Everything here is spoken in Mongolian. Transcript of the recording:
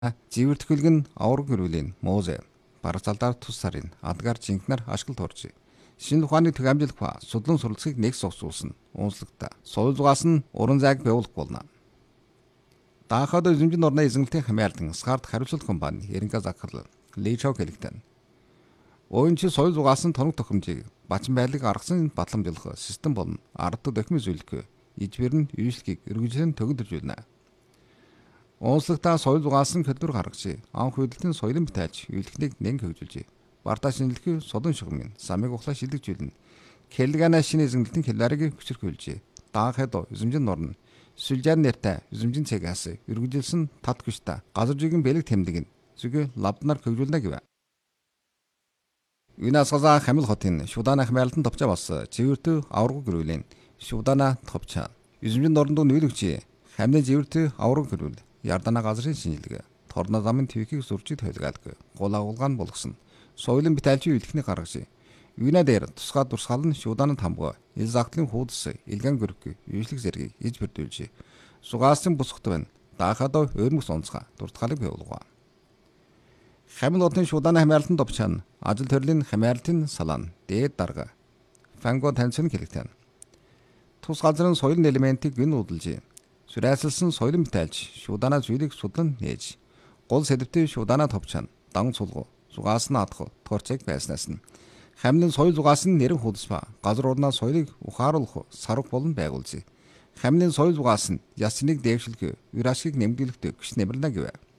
Живэр төхөлгөн авраг хөрвөлийн Мозе бараг залдаар тус сарын адгаар жинхнэр ашиглалт орж. Шинэ ухааны төг амжилт ба судлан суралцахыг нэг согсуулсан. Уунслагта соёл зугаас нь уран зайг бявуулах болно. Даахад эзэмжин орны эзэмлэлтийн хамаарлан Скарт хариуцлага компани Эренга захирал Личок хэлэгтэн. Ойнч соёл зугаас нь тоног тохиомжийг бачин байдлыг аргасан батламжлах систем болон арддаг документ зөвлөх ижбэр нь үйлчлэгийг эргүүлэн төгөлдөжүүлнэ. Уунслагта соёл зугаас нь хөдөлмөр гаргаж, анх хөдөлтийн соёлын битааж үйлчлэгийг нэн хөгжүүлж, бартаа шинжилгээ содон шугамын самыг ухлаа шилдэгжүүлнэ. Келгана шинэ эзэмлэлтийн хэлларыг хүчрхүүлж, даахад эзэмжин орно. Сүлжээр нэртэй эзэмжин цэгээс эргүүлсэн тат хүчтэй газар зүйн бэлэг тэмдэг нь зүг лабнаар хөгжүүлнэ гэв. Юнасгазаа Хамил хотын Шудана хамаарлалтанд товчоо бас живэртэ авраг гэрүүлийн Шудана товчоо. Эзэмжин орнд нүүлэгч хамны живэртэ авраг гэрүүл Ярдана газрын шинжилгээ торно замын твикийг зурчид хойлгаалг гол агуулгаан болгосон. Соёлын битаалжийн үйлдэхний гаргаж Юна дээр тусгай дурсгал нь Шуданын тамга ил загтлын хуудас илгэн гөрөг үйлчлэг зэргийг иж бэрдүүлж сугаасын бусгт байна. Даахад өөрмөс онцгой дуртгалыг бявуулгаа. Хамил хотын Шуданы хамаарлалтанд товчхон ажил төрлийн хамаарлалтын салаан дээд дарга Фанго таньсан хэлэгтэн. Тус газрын соёлын элементийг гин удалж сүрээсэлсэн соёлын битаалж Шудана зүйлийг судлан нээж гол сэдвтээ Шудана товчхон дан сулгуу зугаас нь адах торцыг байснаас нь Хамлын соёл зугаас нь нэрэн худас ба газар орноо соёлыг ухааруулах сарвах болон байгуулж. Хамлын соёл зугаас нь ясныг дэвшилг, вирашгийг нэмэгдүүлэх гүш нэмэрлэнэ гэв.